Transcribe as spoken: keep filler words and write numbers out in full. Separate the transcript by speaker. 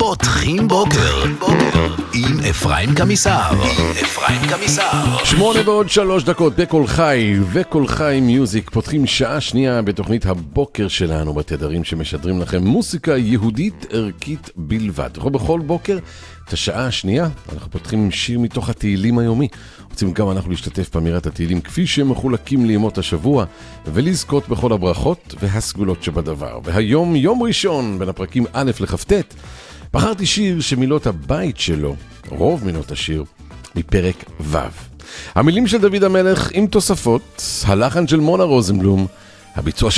Speaker 1: פותחים בוקר עם אפרים קמיסר. אפרים קמיסר.
Speaker 2: שמונה ועוד שלוש דקות בכל חי וכל חי מיוזיק. פותחים שעה שנייה בתוכנית הבוקר שלנו בתדרים שמשדרים לכם מוסיקה יהודית ערכית בלבד. בכל בוקר את השעה השנייה אנחנו פותחים עם שיר מתוך התהילים היומי. רוצים גם אנחנו להשתתף באמירת התהילים כפי שהם מחולקים לימות השבוע ולזכות בכל הברכות והסגולות שבדבר. והיום יום ראשון בין הפרקים א' לכ"ט בחרתי שיר שמילות הבית שלו, רוב מילות השיר, מפרק ו'. המילים של דוד המלך עם תוספות, הלחן של מונה רוזנבלום, הביצוע